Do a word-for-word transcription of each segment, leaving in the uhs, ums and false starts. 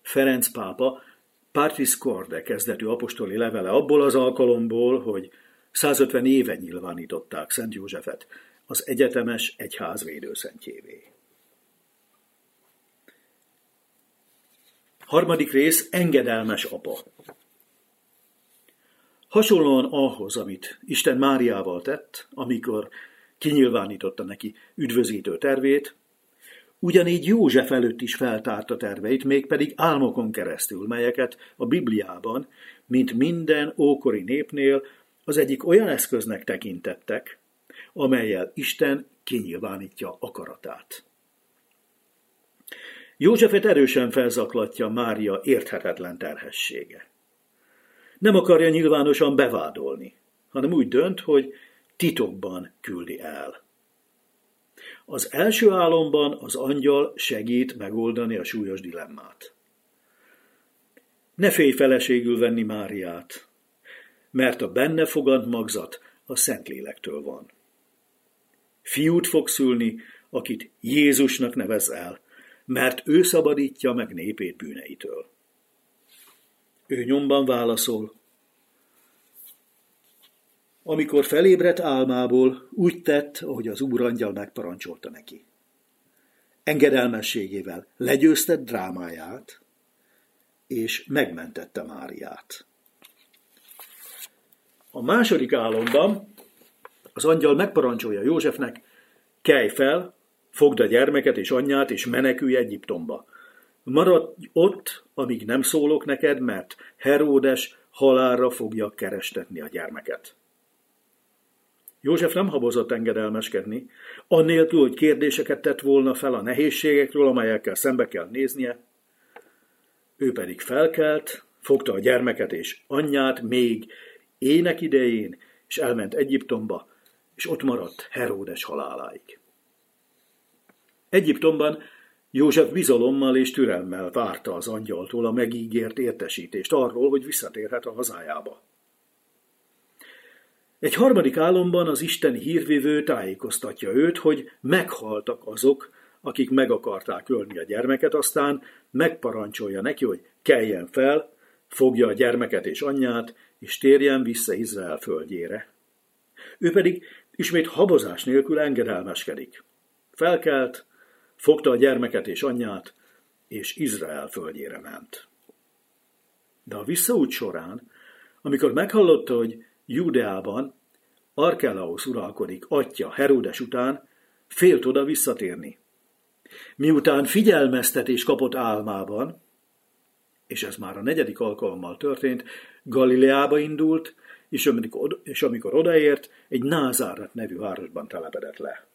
Ferenc pápa Patris Corde kezdetű apostoli levele abból az alkalomból, hogy százötven éve nyilvánították Szent Józsefet az egyetemes egyház védőszentjévé. Harmadik rész, engedelmes apa. Hasonlóan ahhoz, amit Isten Máriával tett, amikor kinyilvánította neki üdvözítő tervét, ugyanígy József előtt is feltárta terveit, mégpedig álmokon keresztül, melyeket a Bibliában, mint minden ókori népnél, az egyik olyan eszköznek tekintettek, amellyel Isten kinyilvánítja akaratát. Józsefet erősen felzaklatja Mária érthetetlen terhessége. Nem akarja nyilvánosan bevádolni, hanem úgy dönt, hogy titokban küldi el. Az első álomban az angyal segít megoldani a súlyos dilemmát. Ne félj feleségül venni Máriát, mert a benne fogant magzat a Szentlélektől van. Fiút fog szülni, akit Jézusnak nevez el, mert ő szabadítja meg népét bűneitől. Ő nyomban válaszol. Amikor felébredt álmából, úgy tett, ahogy az úrangyal megparancsolta neki. Engedelmességével legyőzte drámáját, és megmentette Máriát. A második álomban az angyal megparancsolja Józsefnek, kelj fel, fogd a gyermeket és anyját, és menekülj Egyiptomba. Maradj ott, amíg nem szólok neked, mert Heródes halálra fogja kerestetni a gyermeket. József nem habozott engedelmeskedni, annélkül, hogy kérdéseket tett volna fel a nehézségekről, amelyekkel szembe kell néznie. Ő pedig felkelt, fogta a gyermeket és anyját még ének idején, és elment Egyiptomba, és ott maradt Heródes haláláig. Egyiptomban József bizalommal és türelemmel várta az angyaltól a megígért értesítést arról, hogy visszatérhet a hazájába. Egy harmadik álomban az isteni hírvivő tájékoztatja őt, hogy meghaltak azok, akik meg akarták ölni a gyermeket, aztán megparancsolja neki, hogy keljen fel, fogja a gyermeket és anyját, és térjen vissza Izrael földjére. Ő pedig ismét habozás nélkül engedelmeskedik. Felkelt, fogta a gyermeket és anyját, és Izrael földjére ment. De a visszaút során, amikor meghallotta, hogy Júdeában Arkelaosz uralkodik atya Heródes után, félt oda visszatérni. Miután figyelmeztetés kapott álmában, és ez már a negyedik alkalommal történt, Galileába indult, és amikor, és amikor odaért, egy Názáret nevű városban telepedett le.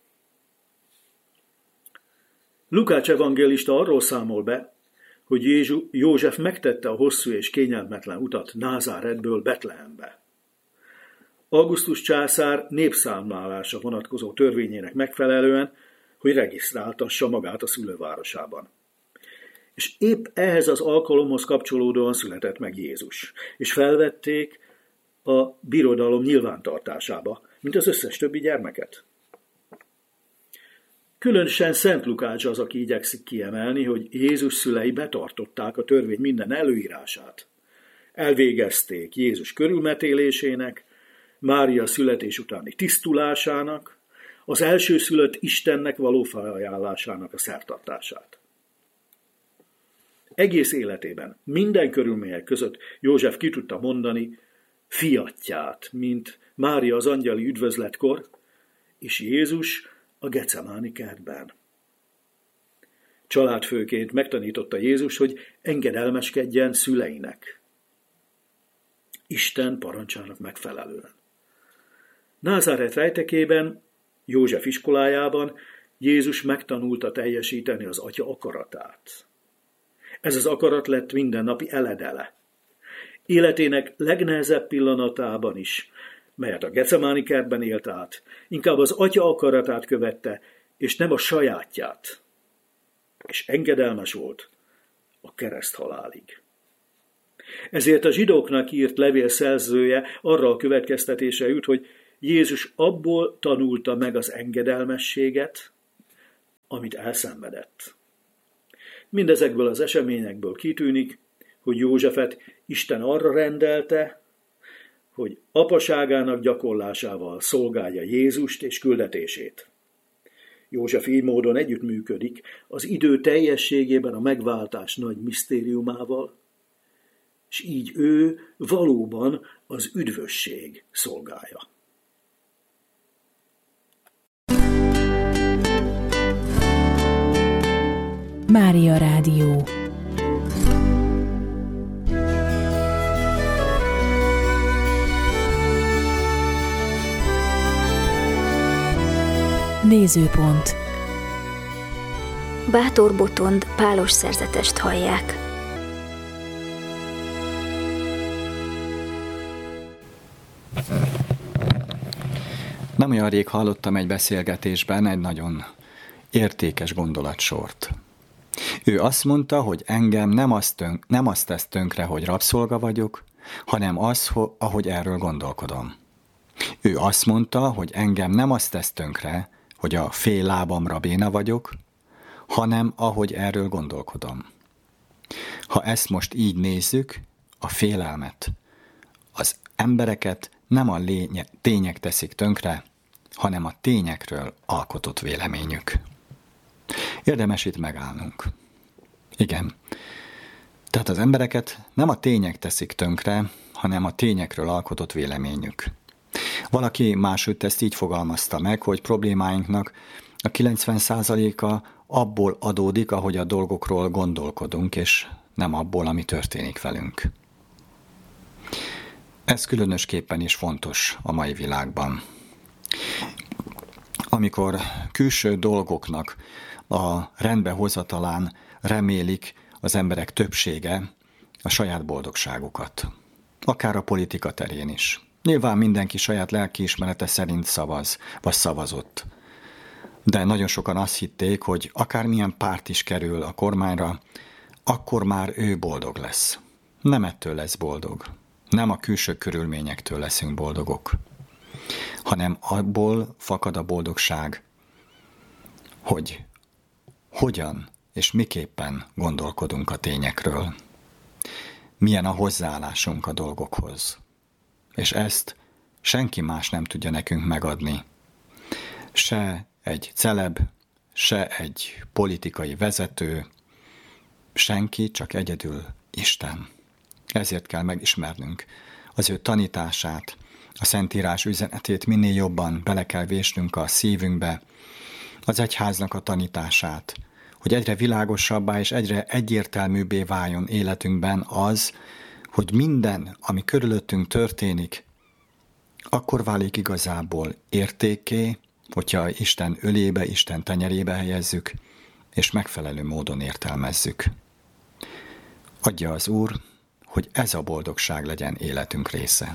Lukács evangélista arról számol be, hogy Jézsu, József megtette a hosszú és kényelmetlen utat Názáretből Betlehembe. Augustus császár népszámlálása vonatkozó törvényének megfelelően, hogy regisztráltassa magát a szülővárosában. És épp ehhez az alkalomhoz kapcsolódóan született meg Jézus, és felvették a birodalom nyilvántartásába, mint az összes többi gyermeket. Különösen Szent Lukács az, aki igyekszik kiemelni, hogy Jézus szülei betartották a törvény minden előírását. Elvégezték Jézus körülmetélésének, Mária születés utáni tisztulásának, az elsőszülött Istennek való felajánlásának a szertartását. Egész életében, minden körülmények között József ki tudta mondani fiatját, mint Mária az angyali üdvözletkor, és Jézus a Gecemáni kertben. Családfőként megtanította Jézus, hogy engedelmeskedjen szüleinek, Isten parancsának megfelelően. Názáret rejtekében, József iskolájában Jézus megtanulta teljesíteni az atya akaratát. Ez az akarat lett mindennapi eledele. Életének legnehezebb pillanatában is, melyet a Gecemáni kertben élt át, inkább az atya akaratát követte, és nem a sajátját. És engedelmes volt a kereszthalálig. Ezért a zsidóknak írt levél szerzője arra a következtetése jut, hogy Jézus abból tanulta meg az engedelmességet, amit elszenvedett. Mindezekből az eseményekből kitűnik, hogy Józsefet Isten arra rendelte, hogy apaságának gyakorlásával szolgálja Jézust és küldetését. József így módon együttműködik az idő teljességében a megváltás nagy misztériumával, és így ő valóban az üdvösség szolgája. Mária Rádió. Nézőpont. Bátor Botond pálos szerzetest hallják. Nem olyan rég hallottam egy beszélgetésben egy nagyon értékes gondolatsort. Ő azt mondta, hogy engem nem azt, tönk, nem azt tesz tönkre, hogy rabszolga vagyok, hanem az, ahogy erről gondolkodom. Ő azt mondta, hogy engem nem azt tesz tönkre, hogy a fél lábamra béna vagyok, hanem ahogy erről gondolkodom. Ha ezt most így nézzük, a félelmet, az embereket nem a lénye, tények teszik tönkre, hanem a tényekről alkotott véleményük. Érdemes itt megállnunk. Igen. Tehát az embereket nem a tények teszik tönkre, hanem a tényekről alkotott véleményük. Valaki máshogy ezt így fogalmazta meg, hogy problémáinknak a kilencven százaléka abból adódik, ahogy a dolgokról gondolkodunk, és nem abból, ami történik velünk. Ez különösképpen is fontos a mai világban. Amikor külső dolgoknak a rendbehozatalán remélik az emberek többsége a saját boldogságukat. Akár a politika terén is. Nyilván mindenki saját lelkiismerete szerint szavaz, vagy szavazott. De nagyon sokan azt hitték, hogy akármilyen párt is kerül a kormányra, akkor már ő boldog lesz. Nem ettől lesz boldog. Nem a külső körülményektől leszünk boldogok, hanem abból fakad a boldogság, hogy hogyan és miképpen gondolkodunk a tényekről. Milyen a hozzáállásunk a dolgokhoz. És ezt senki más nem tudja nekünk megadni. Se egy celeb, se egy politikai vezető, senki, csak egyedül Isten. Ezért kell megismernünk az ő tanítását, a Szentírás üzenetét minél jobban bele kell vésnünk a szívünkbe, az egyháznak a tanítását, hogy egyre világosabbá és egyre egyértelműbbé váljon életünkben az, hogy minden, ami körülöttünk történik, akkor válik igazából értékké, hogyha Isten ölébe, Isten tenyerébe helyezzük, és megfelelő módon értelmezzük. Adja az Úr, hogy ez a boldogság legyen életünk része.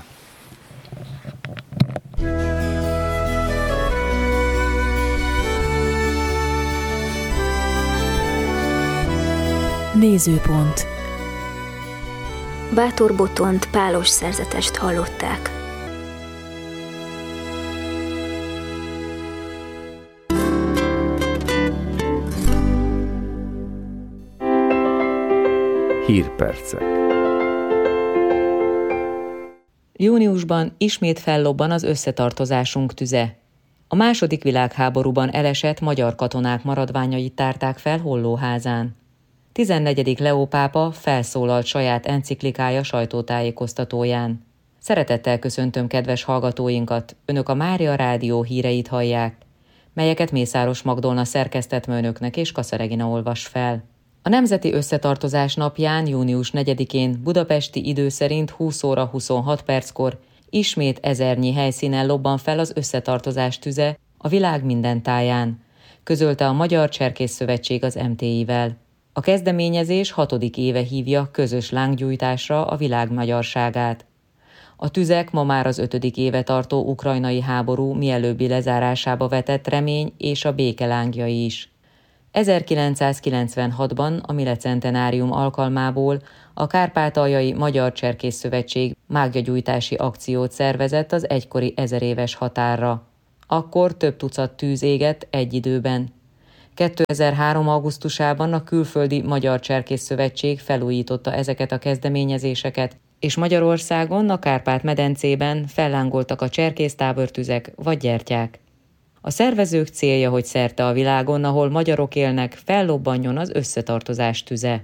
Nézőpont. Bátor Botond pálos szerzetest hallották. Hírpercek. Júniusban ismét fellobban az összetartozásunk tüze. A második világháborúban elesett magyar katonák maradványait tárták fel Hollóházán. tizennegyedik Leó pápa felszólalt saját enciklikája sajtótájékoztatóján. Szeretettel köszöntöm kedves hallgatóinkat, önök a Mária Rádió híreit hallják, melyeket Mészáros Magdolna szerkesztett önöknek és Kassa Regina olvas fel. A Nemzeti Összetartozás napján, június negyedikén budapesti idő szerint húsz óra huszonhat perckor ismét ezernyi helyszínen lobban fel az összetartozás tüze a világ minden táján, közölte a Magyar Cserkész Szövetség az em té i-vel. A kezdeményezés hatodik éve hívja közös lánggyújtásra a világ magyarságát. A tüzek ma már az ötödik éve tartó ukrajnai háború mielőbbi lezárásába vetett remény és a béke lángjai is. ezerkilencszázkilencvenhatban a Mille-centenárium alkalmából a Kárpátaljai Magyar Cserkész Szövetség mágjagyújtási akciót szervezett az egykori ezeréves határra. Akkor több tucat tűz égett egy időben. kétezer-három. augusztusában a Külföldi Magyar Cserkész Szövetség felújította ezeket a kezdeményezéseket, és Magyarországon, a Kárpát-medencében fellángoltak a cserkésztábortüzek vagy gyertyák. A szervezők célja, hogy szerte a világon, ahol magyarok élnek, fellobbanjon az összetartozás tüze.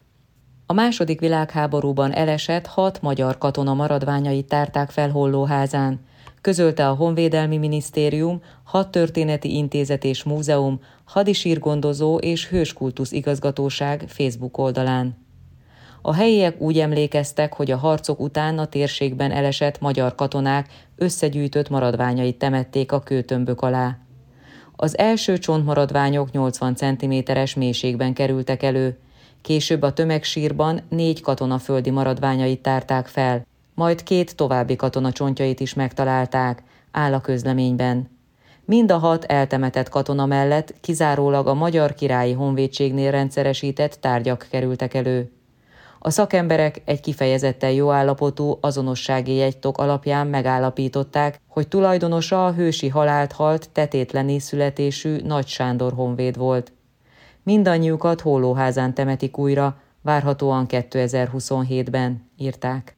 A második világháborúban elesett hat magyar katona maradványait tárták fel Hollóházán, közölte a Honvédelmi Minisztérium, Hadtörténeti Intézet és Múzeum, Hadisírgondozó és Hőskultusz Igazgatóság Facebook oldalán. A helyiek úgy emlékeztek, hogy a harcok után a térségben elesett magyar katonák összegyűjtött maradványait temették a kőtömbök alá. Az első csontmaradványok nyolcvan centiméteres mélységben kerültek elő, később a tömegsírban négy katona földi maradványait tárták fel, majd két további katona csontjait is megtalálták, áll a közleményben. Mind a hat eltemetett katona mellett kizárólag a Magyar Királyi Honvédségnél rendszeresített tárgyak kerültek elő. A szakemberek egy kifejezetten jó állapotú azonossági jegytok alapján megállapították, hogy tulajdonosa a hősi halált halt tetétleni születésű Nagy Sándor honvéd volt. Mindannyiukat Hollóházán temetik újra, várhatóan kétezer-huszonhétben, írták.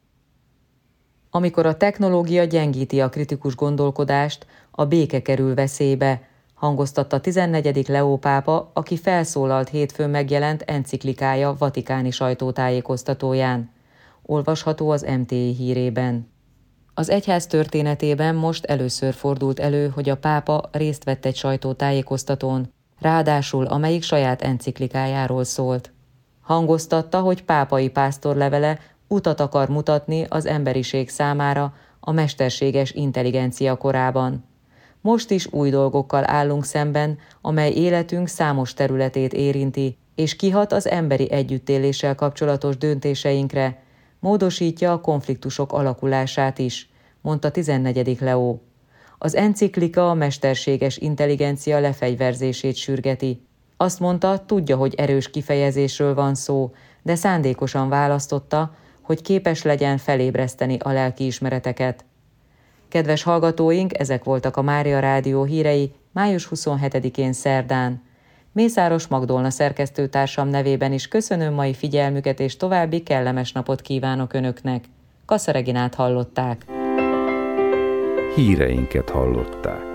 Amikor a technológia gyengíti a kritikus gondolkodást, a béke kerül veszélybe, hangoztatta tizennegyedik Leó pápa, aki felszólalt hétfőn megjelent enciklikája vatikáni sajtótájékoztatóján. Olvasható az em té i hírében. Az egyház történetében most először fordult elő, hogy a pápa részt vett egy sajtótájékoztatón, ráadásul amelyik saját enciklikájáról szólt. Hangoztatta, hogy pápai pásztorlevele utat akar mutatni az emberiség számára a mesterséges intelligencia korában. Most is új dolgokkal állunk szemben, amely életünk számos területét érinti, és kihat az emberi együttéléssel kapcsolatos döntéseinkre, módosítja a konfliktusok alakulását is, mondta tizennegyedik Leó. Az enciklika a mesterséges intelligencia lefegyverzését sürgeti. Azt mondta, tudja, hogy erős kifejezésről van szó, de szándékosan választotta, hogy képes legyen felébreszteni a lelkiismereteket. Kedves hallgatóink, ezek voltak a Mária Rádió hírei május huszonhetedikén szerdán. Mészáros Magdolna szerkesztőtársam nevében is köszönöm mai figyelmüket, és további kellemes napot kívánok Önöknek. Kassa Reginát hallották. Híreinket hallották.